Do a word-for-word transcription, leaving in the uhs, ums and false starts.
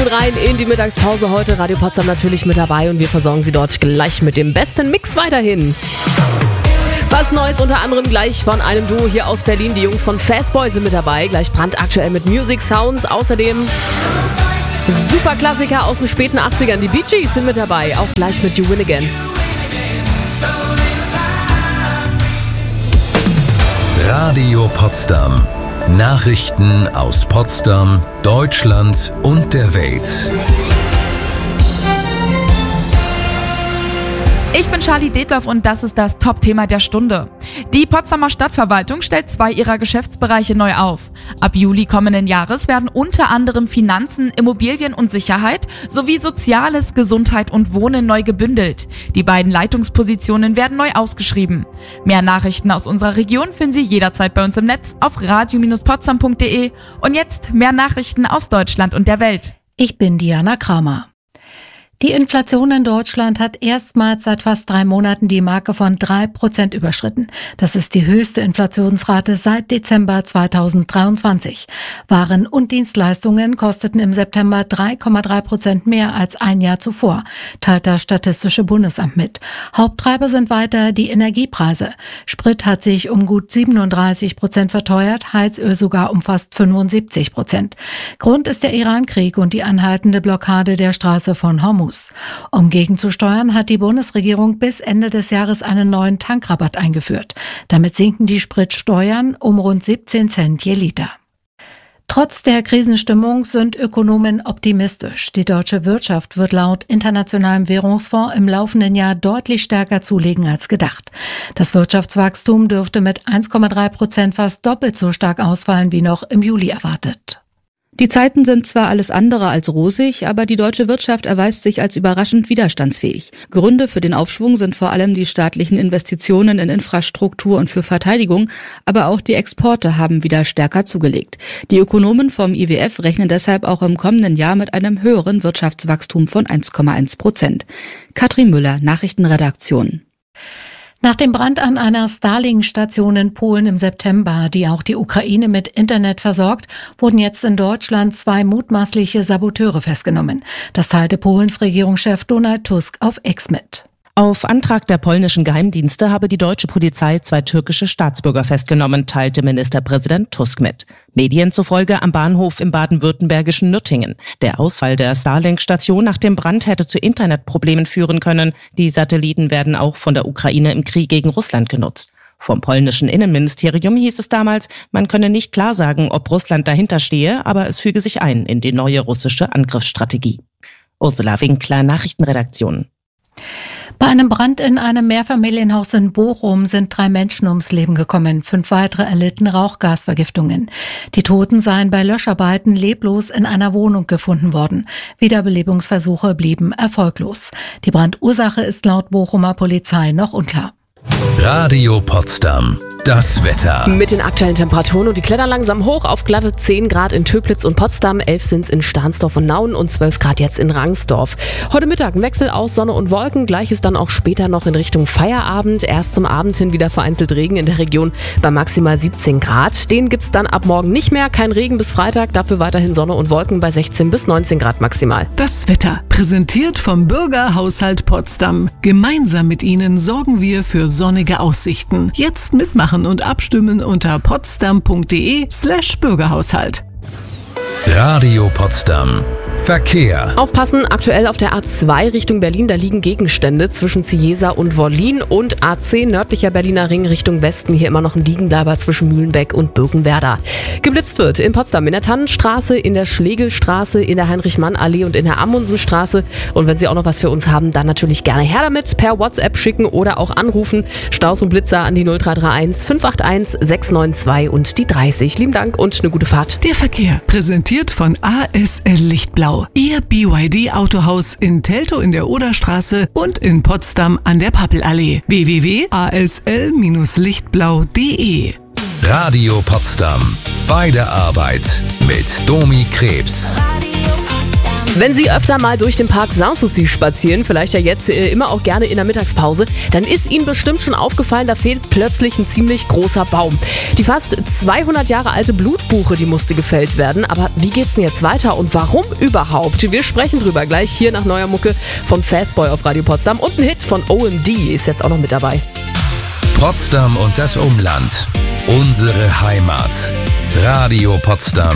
sind rein in die Mittagspause heute. Radio Potsdam natürlich mit dabei und wir versorgen Sie dort gleich mit dem besten Mix weiterhin. Was Neues unter anderem gleich von einem Duo hier aus Berlin. Die Jungs von Fastboy sind mit dabei. Gleich brandaktuell mit Music Sounds. Außerdem super Klassiker aus den späten achtzigern. Die Bee Gees sind mit dabei. Auch gleich mit You Win Again. Radio Potsdam. Nachrichten aus Potsdam, Deutschland und der Welt. Ich bin Charlie Detloff und das ist das Top-Thema der Stunde. Die Potsdamer Stadtverwaltung stellt zwei ihrer Geschäftsbereiche neu auf. Ab Juli kommenden Jahres werden unter anderem Finanzen, Immobilien und Sicherheit sowie Soziales, Gesundheit und Wohnen neu gebündelt. Die beiden Leitungspositionen werden neu ausgeschrieben. Mehr Nachrichten aus unserer Region finden Sie jederzeit bei uns im Netz auf radio Bindestrich potsdam punkt de. Und jetzt mehr Nachrichten aus Deutschland und der Welt. Ich bin Diana Kramer. Die Inflation in Deutschland hat erstmals seit fast drei Monaten die Marke von drei Prozent überschritten. Das ist die höchste Inflationsrate seit Dezember zweitausenddreiundzwanzig. Waren und Dienstleistungen kosteten im September drei Komma drei Prozent mehr als ein Jahr zuvor, teilt das Statistische Bundesamt mit. Haupttreiber sind weiter die Energiepreise. Sprit hat sich um gut siebenunddreißig Prozent verteuert, Heizöl sogar um fast fünfundsiebzig Prozent. Grund ist der Irankrieg und die anhaltende Blockade der Straße von Hormuz. Um gegenzusteuern, hat die Bundesregierung bis Ende des Jahres einen neuen Tankrabatt eingeführt. Damit sinken die Spritsteuern um rund siebzehn Cent je Liter. Trotz der Krisenstimmung sind Ökonomen optimistisch. Die deutsche Wirtschaft wird laut Internationalem Währungsfonds im laufenden Jahr deutlich stärker zulegen als gedacht. Das Wirtschaftswachstum dürfte mit eins Komma drei Prozent fast doppelt so stark ausfallen wie noch im Juli erwartet. Die Zeiten sind zwar alles andere als rosig, aber die deutsche Wirtschaft erweist sich als überraschend widerstandsfähig. Gründe für den Aufschwung sind vor allem die staatlichen Investitionen in Infrastruktur und für Verteidigung, aber auch die Exporte haben wieder stärker zugelegt. Die Ökonomen vom I W F rechnen deshalb auch im kommenden Jahr mit einem höheren Wirtschaftswachstum von eins Komma eins Prozent. Katrin Müller, Nachrichtenredaktion. Nach dem Brand an einer Starlink-Station in Polen im September, die auch die Ukraine mit Internet versorgt, wurden jetzt in Deutschland zwei mutmaßliche Saboteure festgenommen. Das teilte Polens Regierungschef Donald Tusk auf X mit. Auf Antrag der polnischen Geheimdienste habe die deutsche Polizei zwei türkische Staatsbürger festgenommen, teilte Ministerpräsident Tusk mit. Medien zufolge am Bahnhof im baden-württembergischen Nürtingen. Der Ausfall der Starlink-Station nach dem Brand hätte zu Internetproblemen führen können. Die Satelliten werden auch von der Ukraine im Krieg gegen Russland genutzt. Vom polnischen Innenministerium hieß es damals, man könne nicht klar sagen, ob Russland dahinter stehe, aber es füge sich ein in die neue russische Angriffsstrategie. Ursula Winkler, Nachrichtenredaktion. Bei einem Brand in einem Mehrfamilienhaus in Bochum sind drei Menschen ums Leben gekommen. Fünf weitere erlitten Rauchgasvergiftungen. Die Toten seien bei Löscharbeiten leblos in einer Wohnung gefunden worden. Wiederbelebungsversuche blieben erfolglos. Die Brandursache ist laut Bochumer Polizei noch unklar. Radio Potsdam. Das Wetter. Mit den aktuellen Temperaturen und die klettern langsam hoch auf glatte zehn Grad in Töplitz und Potsdam, elf sind's in Stahnsdorf und Nauen und zwölf Grad jetzt in Rangsdorf. Heute Mittag ein Wechsel aus Sonne und Wolken, gleiches dann auch später noch in Richtung Feierabend. Erst zum Abend hin wieder vereinzelt Regen in der Region bei maximal siebzehn Grad. Den gibt's dann ab morgen nicht mehr, kein Regen bis Freitag, dafür weiterhin Sonne und Wolken bei sechzehn bis neunzehn Grad maximal. Das Wetter, präsentiert vom Bürgerhaushalt Potsdam. Gemeinsam mit Ihnen sorgen wir für sonnige Aussichten. Jetzt mitmachen und abstimmen unter potsdam punkt de slash Bürgerhaushalt. Radio Potsdam. Verkehr. Aufpassen, aktuell auf der A zwei Richtung Berlin, da liegen Gegenstände zwischen Ciesa und Wollin und A zehn nördlicher Berliner Ring Richtung Westen. Hier immer noch ein Liegenbleiber zwischen Mühlenbeck und Birkenwerder. Geblitzt wird in Potsdam in der Tannenstraße, in der Schlegelstraße, in der Heinrich-Mann-Allee und in der Amundsenstraße. Und wenn Sie auch noch was für uns haben, dann natürlich gerne her damit. Per WhatsApp schicken oder auch anrufen. Staus und Blitzer an die null drei drei eins fünf acht eins sechs neun zwei und die dreißig. Lieben Dank und eine gute Fahrt. Der Verkehr, präsentiert von A S L Lichtblau. Ihr B Y D-Autohaus in Teltow in der Oderstraße und in Potsdam an der Pappelallee. w w w punkt a s l lichtblau punkt de Radio Potsdam. Bei der Arbeit mit Domi Krebs. Radio Potsdam. Wenn Sie öfter mal durch den Parc Sanssouci spazieren, vielleicht ja jetzt äh, immer auch gerne in der Mittagspause, dann ist Ihnen bestimmt schon aufgefallen, da fehlt plötzlich ein ziemlich großer Baum. Die fast zweihundert Jahre alte Blutbuche, die musste gefällt werden. Aber wie geht's denn jetzt weiter und warum überhaupt? Wir sprechen drüber gleich hier nach neuer Mucke von Fastboy auf Radio Potsdam. Und ein Hit von O M D ist jetzt auch noch mit dabei. Potsdam und das Umland. Unsere Heimat. Radio Potsdam